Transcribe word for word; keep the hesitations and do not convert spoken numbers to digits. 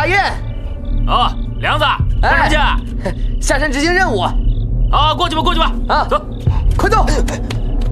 大雁。 哦，梁子，干什么去？ 下山执行任务。 啊，过去吧，过去吧。 啊， 走， 快走！